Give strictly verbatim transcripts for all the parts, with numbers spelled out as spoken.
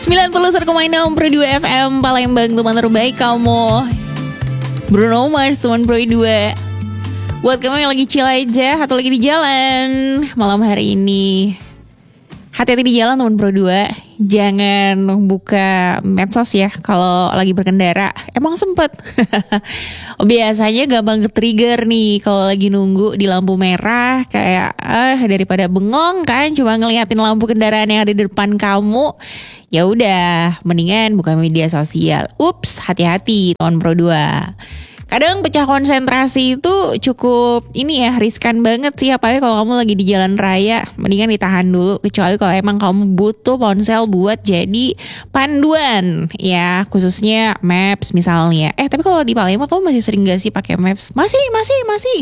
sembilan puluh satu koma enam Pro dua F M Palembang, teman terbaik kamu. Bruno Mars, teman Pro dua. Buat kamu yang lagi chill aja atau lagi di jalan malam hari ini, hati-hati di jalan teman Pro dua. Jangan buka medsos ya kalau lagi berkendara. Emang sempet biasanya gampang ke-trigger nih kalau lagi nunggu di lampu merah. Kayak ah daripada bengong kan cuma ngeliatin lampu kendaraan yang ada di depan kamu, ya udah mendingan buka media sosial. Ups, hati-hati teman Pro dua. Kadang pecah konsentrasi itu cukup ini ya, riskan banget sih. Apalagi kalau kamu lagi di jalan raya, mendingan ditahan dulu. Kecuali kalau emang kamu butuh ponsel buat jadi panduan ya, khususnya Maps misalnya. Eh tapi kalau di Palembang kamu masih sering gak sih pakai Maps? Masih, masih, masih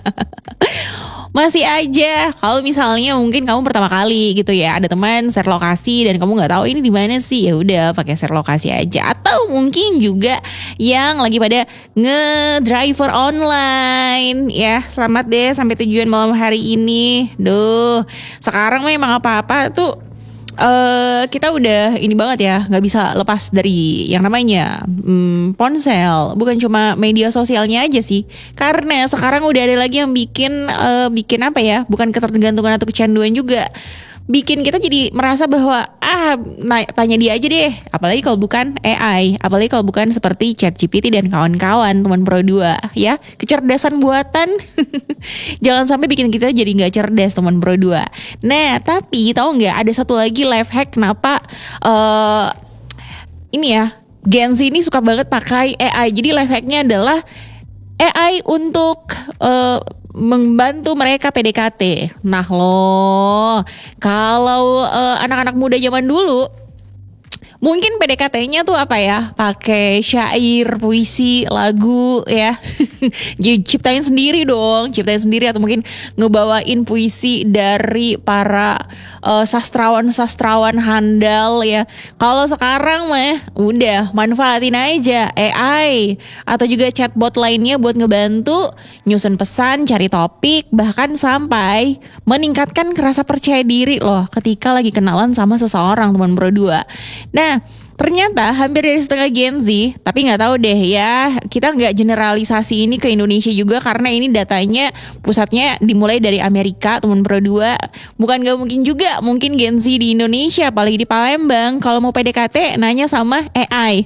masih aja. Kalau misalnya mungkin kamu pertama kali gitu ya, ada teman share lokasi dan kamu nggak tahu ini di mana sih, ya udah pakai share lokasi aja. Atau mungkin juga yang lagi pada nge-driver online ya, selamat deh sampai tujuan malam hari ini. Duh, sekarang memang apa-apa tuh Uh, kita udah ini banget ya, nggak bisa lepas dari yang namanya hmm, ponsel. Bukan cuma media sosialnya aja sih, karena sekarang udah ada lagi yang bikin uh, bikin apa ya, bukan ketergantungan atau kecanduan juga, bikin kita jadi merasa bahwa ah na- tanya dia aja deh. Apalagi kalau bukan A I, apalagi kalau bukan seperti ChatGPT dan kawan-kawan teman Pro dua ya. Kecerdasan buatan jangan sampai bikin kita jadi gak cerdas teman Pro dua. Nah tapi tahu gak, ada satu lagi life hack kenapa uh, ini ya Gen Z ini suka banget pakai A I. Jadi life hacknya adalah A I untuk uh, membantu mereka P D K T. Nah loh, kalau uh, anak-anak muda zaman dulu mungkin P D K T-nya tuh apa ya, pakai syair, puisi, lagu ya. Jadi ciptain sendiri dong, ciptain sendiri atau mungkin ngebawain puisi dari para uh, sastrawan-sastrawan handal ya. Kalau sekarang mah udah manfaatin aja A I atau juga chatbot lainnya buat ngebantu nyusun pesan, cari topik, bahkan sampai meningkatkan rasa percaya diri loh ketika lagi kenalan sama seseorang teman Pro dua. Nah ternyata hampir dari setengah Gen Z, tapi nggak tahu deh ya, kita nggak generalisasi ini ke Indonesia juga karena ini datanya pusatnya dimulai dari Amerika teman Pro dua. Bukan nggak mungkin juga, mungkin Gen Z di Indonesia apalagi di Palembang kalau mau P D K T nanya sama A I.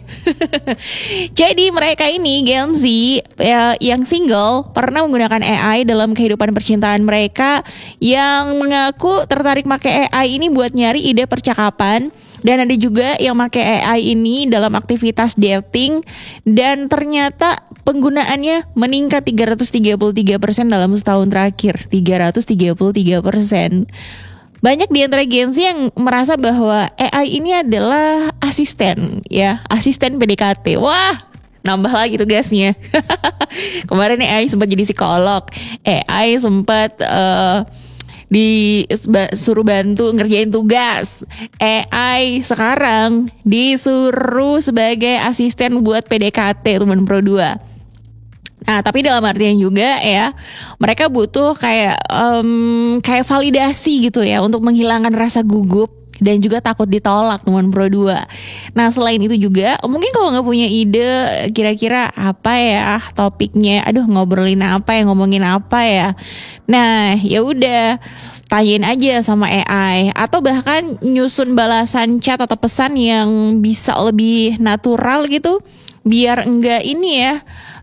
Jadi mereka ini Gen Z ya, yang single pernah menggunakan A I dalam kehidupan percintaan mereka, yang mengaku tertarik pakai A I ini buat nyari ide percakapan. Dan ada juga yang pakai A I ini dalam aktivitas dating, dan ternyata penggunaannya meningkat tiga ratus tiga puluh tiga persen dalam setahun terakhir. tiga ratus tiga puluh tiga persen. Banyak di antara Gen Z yang merasa bahwa A I ini adalah asisten ya, asisten P D K T. Wah, nambah lagi tugasnya. Kemarin A I sempat jadi psikolog, A I sempat uh, disuruh bantu ngerjain tugas, A I sekarang disuruh sebagai asisten buat P D K T teman Pro dua. Nah tapi dalam artian juga ya, mereka butuh kayak um, kayak validasi gitu ya, untuk menghilangkan rasa gugup dan juga takut ditolak teman Pro dua. Nah selain itu juga mungkin kalau nggak punya ide kira-kira apa ya topiknya, aduh ngobrolin apa ya, ngomongin apa ya, nah ya udah tanyain aja sama A I, atau bahkan nyusun balasan chat atau pesan yang bisa lebih natural gitu, biar enggak ini ya,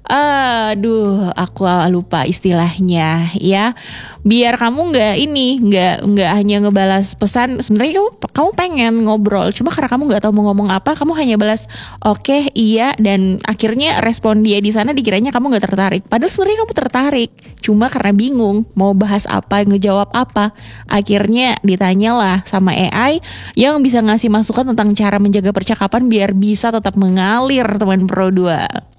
aduh aku lupa istilahnya ya, biar kamu nggak ini nggak nggak hanya ngebalas pesan, sebenarnya kamu kamu pengen ngobrol, cuma karena kamu nggak tahu mau ngomong apa, kamu hanya balas oke okay, iya, dan akhirnya respon dia di sana dikiranya kamu nggak tertarik, padahal sebenarnya kamu tertarik, cuma karena bingung mau bahas apa, ngejawab apa, akhirnya ditanyalah sama A I yang bisa ngasih masukan tentang cara menjaga percakapan biar bisa tetap mengalir teman Pro dua.